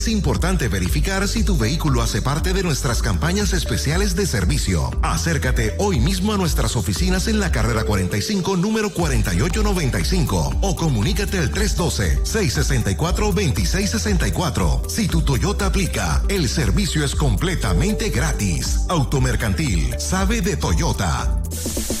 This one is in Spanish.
Es importante verificar si tu vehículo hace parte de nuestras campañas especiales de servicio. Acércate hoy mismo a nuestras oficinas en la carrera 45, número 4895 o comunícate al 312-664-2664. Si tu Toyota aplica, el servicio es completamente gratis. Automercantil sabe de Toyota.